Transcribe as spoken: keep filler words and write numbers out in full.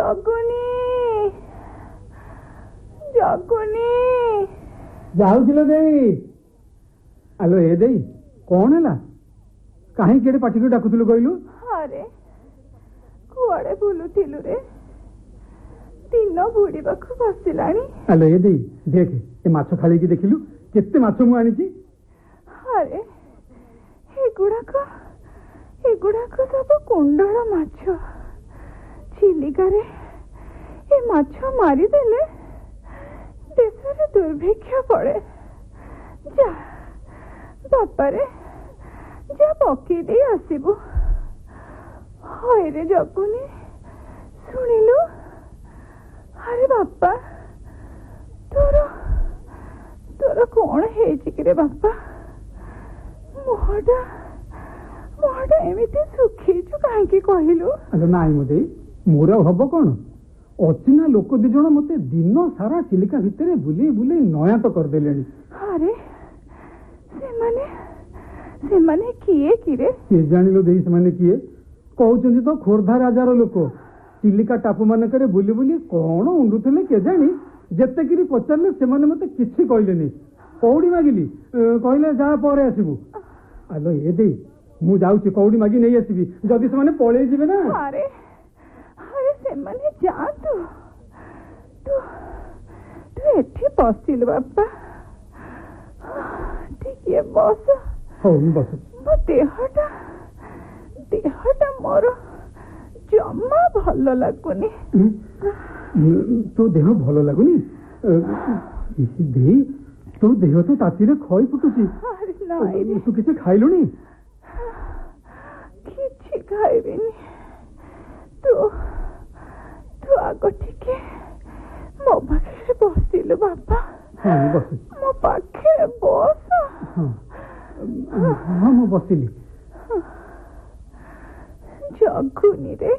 ଜଗୁନି ଜଗୁନି ଯାଉଥିଲ ଦେଇ। ଆଲୋ ଏ ଦେଇ କଣ ହେଲା? କାହିଁକି ଏଠି ପାଟିକୁ ଡାକୁଥିଲୁ କହିଲୁ? ଆରେ କୁଆଡେ ବୁଲୁଥିଲୁ ରେ? ଦିନ ବୁଡିବାକୁ ବସିଲାଣି। ଆଲୋ ଏ ଦେଇ ଦେଖେ ଏ ମାଛ ଖାଳିକି ଦେଖିଲୁ କେତେ ମାଛ ମୁଁ ଆଣିଛି। ଆରେ ଏଗୁଡାକ ଏଗୁଡାକ ସବୁ କୁଣ୍ଡଳ ମାଛ। ଚିଲିକାରେ ଏ ମାଛ ମାରିଦେଲେ ଦେଶରେ ଦୁର୍ଭିକ୍ଷ ପଡେ। ଯା ବାପାରେ ଯା ପକେଇ ଦେଇ ଆସିବୁ। ହଇରେ ଜଗୁନି ଶୁଣିଲୁ? ଆରେ ବାପା ତୋର ତୋର କଣ ହେଇଛି କି ରେ ବାପା? ମୁହଁଟା ମୁହଁଟା ଏମିତି ଶୁଖେଇଛୁ କାହିଁକି କହିଲୁ? ନାଇଁ ମୋ ଦେଇ ମୋର ହବ କଣ? ଅଚିହ୍ନା ଲୋକ ଦି ଜଣ ମତେ ଦିନ ସାରା ଚିଲିକା ଭିତରେ ବୁଲେଇ ବୁଲେଇ ନୟାନ୍ତ କରିଦେଲେଣି। ଆରେ ସେମାନେ ସେମାନେ କିଏ କିରେ? କିଏ ଜାଣିଲ ଦେଇ ସେମାନେ କିଏ? କହୁଛନ୍ତି ତ ଖୋର୍ଦ୍ଧା ରାଜାର ଲୋକ। ଚିଲିକା ଟାପୁ ମାନଙ୍କରେ ବୁଲି ବୁଲି କଣ ଉଣ୍ଡୁଥିଲେ କେଜାଣି। ଯେତେକିରି ପଚାରିଲେ ସେମାନେ ମତେ କିଛି କହିଲେନି। କଉଡି ମାଗିଲି କହିଲେ ଯା ପରେ ଆସିବୁ। ଆଲୋ ଏ ଦେଇ ମୁଁ ଯାଉଛି କଉଡି ମାଗି ନେଇ ଆସିବି ଯଦି ସେମାନେ ପଳେଇ ଯିବେ ନା। ଆରେ ଆରେ ସେମାନେ ଯାଆନ୍ତୁ ତୁ ତୁ ଏଠି ବସିଲୁ ବାପା। ଟିକେ ବସ। ହଉ ମୁଁ ବସ। ମୋ ଦେହଟା ଦେହଟା ମୋର ଜମା ଭଲ ଲାଗୁନି। ତୋ ଦେହ ଭଲ ଲାଗୁନି? ଦେଇ ତୋ ଦେହ ତ ତାତିରେ ଖଇ ଫୁଟୁଛି। ତୁ କିଛି ଖାଇଲୁଣି? କିଛି ଖାଇବିନି। ତୁ ତୁ ଆଗ ଟିକେ ମୋ ପାଖରେ ବସିଲୁ ବାପା। ହଁ ବସ। ମୋ ପାଖରେ ବସ। ହଁ ମୁଁ ବସିଲି। ଜଗୁନି ରେ